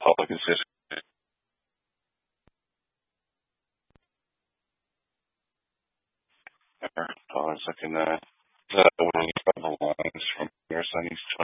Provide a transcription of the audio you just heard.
public is just there. I was looking at when you have the lines from your son, he's